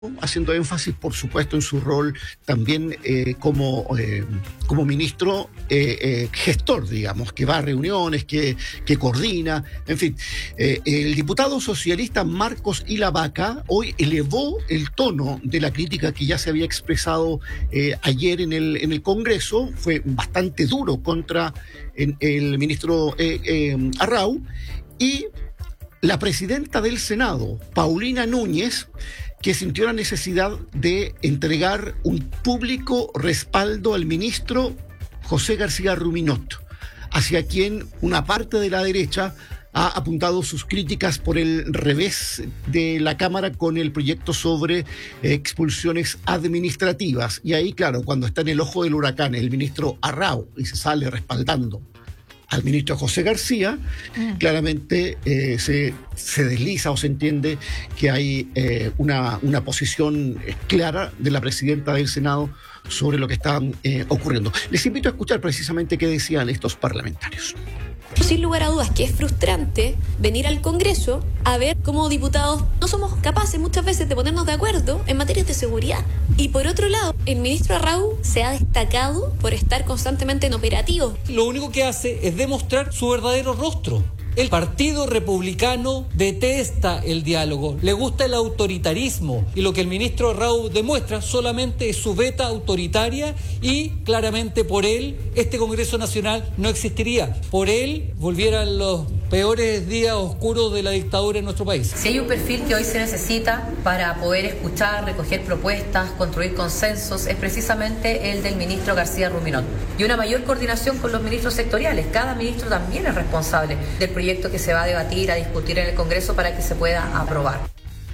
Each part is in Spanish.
haciendo énfasis, por supuesto, en su rol también como ministro gestor, digamos, que va a reuniones, que coordina, en fin. El diputado socialista Marcos Ilavaca hoy elevó el tono de la crítica que ya se había expresado ayer en el Congreso, fue bastante duro contra el ministro Arrau, y la presidenta del Senado, Paulina Núñez, que sintió la necesidad de entregar un público respaldo al ministro José García Ruminot, hacia quien una parte de la derecha ha apuntado sus críticas por el revés de la Cámara con el proyecto sobre expulsiones administrativas. Y ahí, claro, cuando está en el ojo del huracán el ministro Arrau y se sale respaldando al ministro José García, claramente se desliza o se entiende que hay una posición clara de la presidenta del Senado sobre lo que está ocurriendo. Les invito a escuchar precisamente qué decían estos parlamentarios. Sin lugar a dudas que es frustrante venir al Congreso a ver cómo diputados no somos capaces muchas veces de ponernos de acuerdo en materias de seguridad. Y por otro lado, el ministro Arrau se ha destacado por estar constantemente en operativos. Lo único que hace es demostrar su verdadero rostro. El Partido Republicano detesta el diálogo, le gusta el autoritarismo, y lo que el ministro Arrau demuestra solamente es su veta autoritaria, y claramente por él este Congreso Nacional no existiría. Por él volvieran los peores días oscuros de la dictadura en nuestro país. Si hay un perfil que hoy se necesita para poder escuchar, recoger propuestas, construir consensos, es precisamente el del ministro García Ruminot. Y una mayor coordinación con los ministros sectoriales. Cada ministro también es responsable del proyecto que se va a debatir, a discutir en el Congreso para que se pueda aprobar.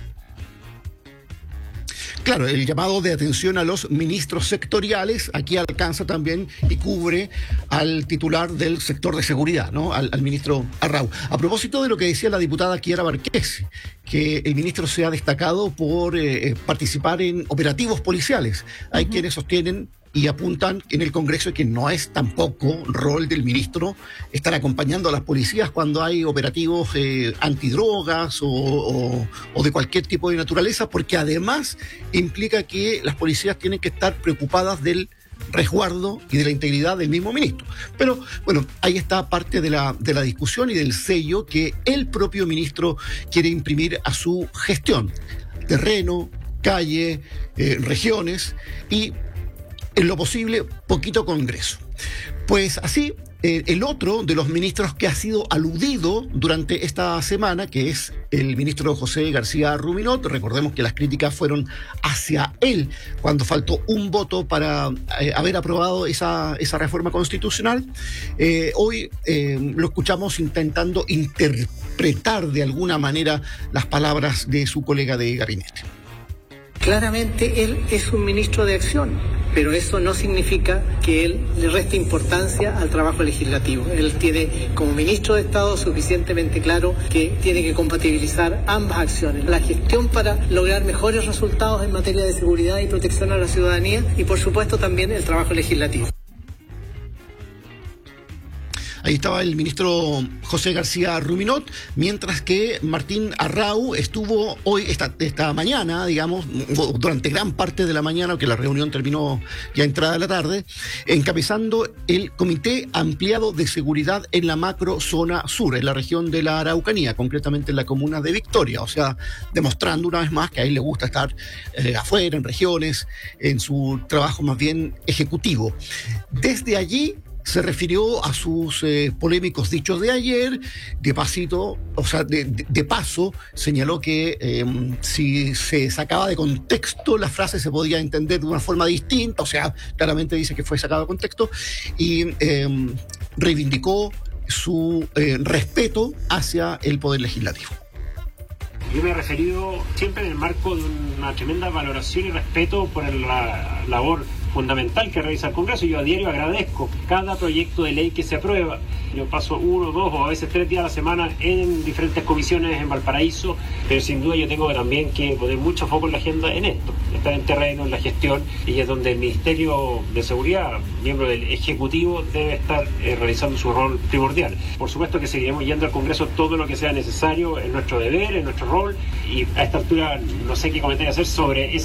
Claro, el llamado de atención a los ministros sectoriales aquí alcanza también y cubre al titular del sector de seguridad, ¿no? Al ministro Arrau. A propósito de lo que decía la diputada Kiara Barqués, que el ministro se ha destacado por participar en operativos policiales. Hay quienes sostienen y apuntan en el Congreso que no es tampoco rol del ministro estar acompañando a las policías cuando hay operativos antidrogas o de cualquier tipo de naturaleza, porque además implica que las policías tienen que estar preocupadas del resguardo y de la integridad del mismo ministro. Pero bueno, ahí está parte de la discusión y del sello que el propio ministro quiere imprimir a su gestión. Terreno, calle, regiones y, en lo posible, poquito Congreso. Pues así, el otro de los ministros que ha sido aludido durante esta semana, que es el ministro José García Ruminot, recordemos que las críticas fueron hacia él cuando faltó un voto para haber aprobado esa reforma constitucional. Hoy lo escuchamos intentando interpretar de alguna manera las palabras de su colega de gabinete. Claramente él es un ministro de acción, pero eso no significa que él le reste importancia al trabajo legislativo. Él tiene como ministro de Estado suficientemente claro que tiene que compatibilizar ambas acciones. La gestión para lograr mejores resultados en materia de seguridad y protección a la ciudadanía y por supuesto también el trabajo legislativo. Ahí estaba el ministro José García Ruminot, mientras que Martín Arrau estuvo hoy, esta mañana, digamos, durante gran parte de la mañana, aunque la reunión terminó ya entrada la tarde, encabezando el Comité Ampliado de Seguridad en la Macrozona Sur, en la región de la Araucanía, concretamente en la comuna de Victoria, o sea, demostrando una vez más que a él le gusta estar afuera, en regiones, en su trabajo más bien ejecutivo. Desde allí se refirió a sus polémicos dichos de ayer, de paso, señaló que si se sacaba de contexto, la frase se podía entender de una forma distinta, o sea, claramente dice que fue sacado de contexto, y reivindicó su respeto hacia el Poder Legislativo. Yo me he referido siempre en el marco de una tremenda valoración y respeto por la labor fundamental que realiza el Congreso. Yo a diario agradezco cada proyecto de ley que se aprueba. Yo paso 1, 2 o a veces 3 días a la semana en diferentes comisiones en Valparaíso, pero sin duda yo tengo también que poner mucho foco en la agenda en esto, estar en terreno, en la gestión, y es donde el Ministerio de Seguridad, miembro del Ejecutivo, debe estar realizando su rol primordial. Por supuesto que seguiremos yendo al Congreso todo lo que sea necesario, es nuestro deber, es nuestro rol, y a esta altura no sé qué comentario hacer sobre esa